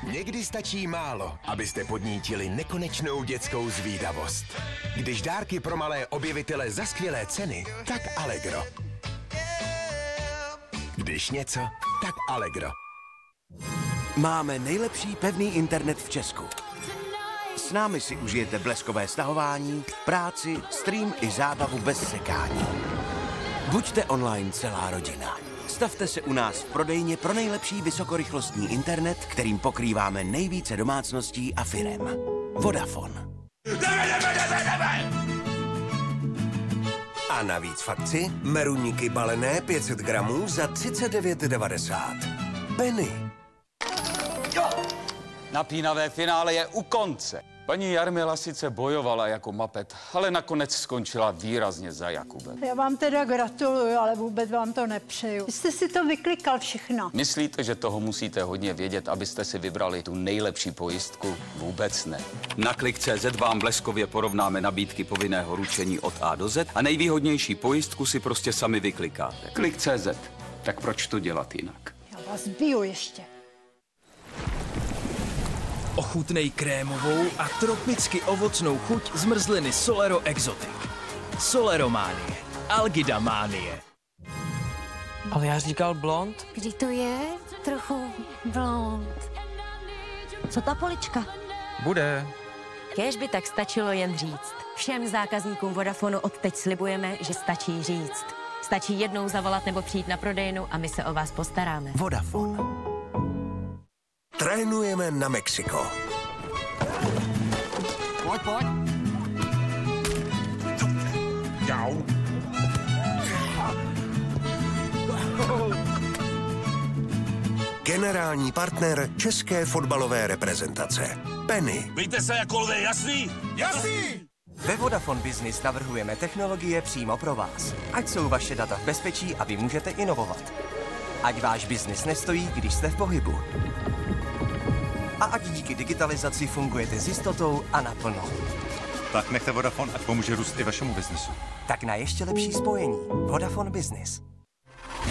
Někdy stačí málo, abyste podnítili nekonečnou dětskou zvídavost. Když dárky pro malé objevitele za skvělé ceny, tak Allegro. Když něco, tak Allegro. Máme nejlepší pevný internet v Česku. S námi si užijete bleskové stahování, práci, stream i zábavu bez sekání. Buďte online celá rodina. Stavte se u nás v prodejně pro nejlepší vysokorychlostní internet, kterým pokrýváme nejvíce domácností a firem. Vodafone. A navíc v akci meruníky balené 500 gramů za 39,90. Penny. Napínavé finále je u konce. Paní Jarmila sice bojovala jako mapet, ale nakonec skončila výrazně za Jakubem. Já vám teda gratuluju, ale vůbec vám to nepřeju. Vy jste si to vyklikal všechno. Myslíte, že toho musíte hodně vědět, abyste si vybrali tu nejlepší pojistku? Vůbec ne. Na Klik.cz vám bleskově porovnáme nabídky povinného ručení od A do Z a nejvýhodnější pojistku si prostě sami vyklikáte. Klik.cz. Tak proč to dělat jinak? Já vás biju ještě. Ochutnej krémovou a tropicky ovocnou chuť zmrzliny Solero Exotic. Solerománie. Algidamánie. Ale já říkal blond. Kdy to je? Trochu blond. Co ta polička? Bude. Kéž by tak stačilo jen říct. Všem zákazníkům Vodafonu odteď slibujeme, že stačí říct. Stačí jednou zavolat nebo přijít na prodejnu a my se o vás postaráme. Vodafone. Trénujeme na Mexiko. Pojď. Jau. Generální partner české fotbalové reprezentace. Penny. Víte se jako lve, jasný? Jasný! Ve Vodafone Business navrhujeme technologie přímo pro vás. Ať jsou vaše data v bezpečí a vy můžete inovovat. Ať váš biznis nestojí, když jste v pohybu. A ať díky digitalizaci fungujete s jistotou a naplno. Tak nechte Vodafone, ať pomůže růst i vašemu biznesu. Tak na ještě lepší spojení. Vodafone Business.